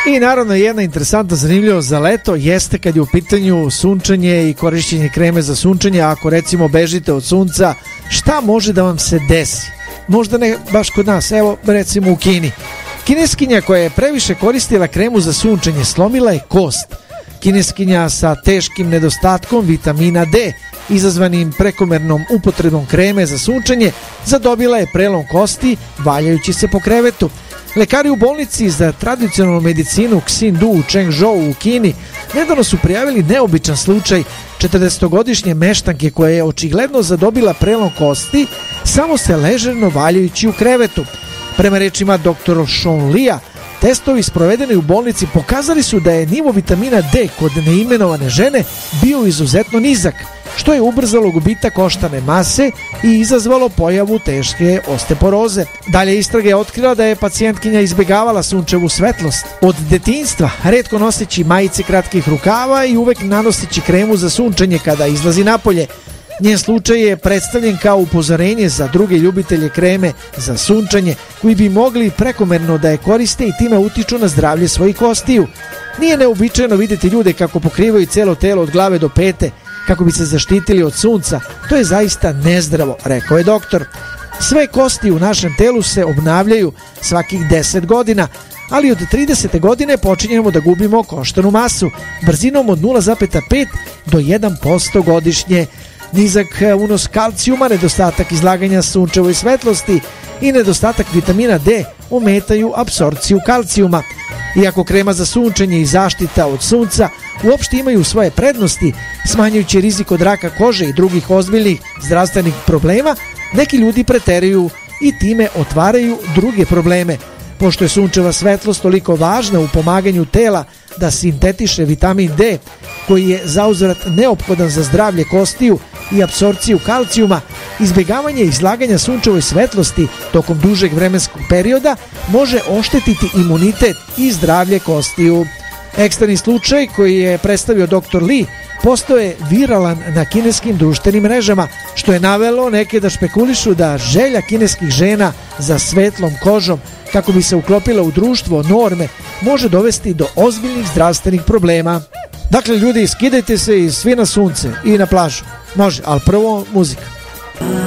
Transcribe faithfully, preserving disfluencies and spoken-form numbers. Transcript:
I naravno jedna interesantna zanimljivost za leto jeste kad je u pitanju sunčanje i korišćenje kreme za sunčanje. Ako recimo bežite od sunca, šta može da vam se desi? Možda ne baš kod nas, evo recimo u Kini. Kineskinja koja je previše koristila kremu za sunčanje slomila je kost. Kineskinja sa teškim nedostatkom vitamina D, izazvanim prekomernom upotrebom kreme za sunčanje, zadobila je prelom kosti valjajući se po krevetu. Lekari u bolnici za tradicionalnu medicinu Xindu u Chengzhou u Kini nedavno su prijavili neobičan slučaj četrdesetogodišnje meštanke koja je očigledno zadobila prelom kosti samo se ležerno valjajući u krevetu. Prema rečima doktora Sean Lia, testovi sprovedeni u bolnici pokazali su da je nivo vitamina D kod neimenovane žene bio izuzetno nizak, što je ubrzalo gubitak koštane mase i izazvalo pojavu teške osteoporoze. Dalje istraga je otkrila da je pacijentkinja izbjegavala sunčevu svetlost od detinjstva, retko noseći majice kratkih rukava i uvek nanoseći kremu za sunčanje kada izlazi napolje. Njen slučaj je predstavljen kao upozorenje za druge ljubitelje kreme za sunčanje koji bi mogli prekomerno da je koriste i time utiču na zdravlje svojih kostiju. Nije neobičajno vidjeti ljude kako pokrivaju cijelo telo od glave do pete kako bi se zaštitili od sunca. To je zaista nezdravo, rekao je doktor. Sve kosti u našem telu se obnavljaju svakih deset godina, ali od tridesete godine počinjemo da gubimo koštanu masu brzinom od nula zarez pet do jedan posto godišnje. Nizak unos kalcijuma, nedostatak izlaganja sunčevoj svetlosti i nedostatak vitamina D ometaju apsorpciju kalcijuma. Iako krema za sunčanje i zaštita od sunca uopšte imaju svoje prednosti, smanjujući rizik od raka kože i drugih ozbiljnih zdravstvenih problema, neki ljudi preteruju i time otvaraju druge probleme. Pošto je sunčeva svetlost toliko važna u pomaganju tela da sintetiše vitamin D, koji je zauzvrat neophodan za zdravlje kostiju i apsorpciju kalcijuma, izbjegavanje izlaganja sunčevoj svetlosti tokom dužeg vremenskog perioda može oštetiti imunitet i zdravlje kostiju. Ekstremni slučaj koji je predstavio doktor Li postao je viralan na kineskim društvenim mrežama, što je navelo neke da špekulišu da želja kineskih žena za svetlom kožom kako bi se uklopila u društvo norme može dovesti do ozbiljnih zdravstvenih problema. Dakle, ljudi, skidajte se i svi na sunce i na plažu. Može, ali prvo muzika.